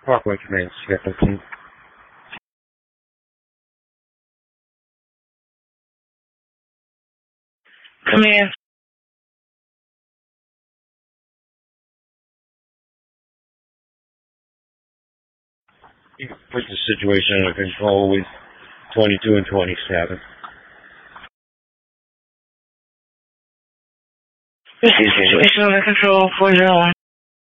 Parkway Command, Sierra 13. Command. You can put the situation under control with 22 and 27. This is situation under control, 401.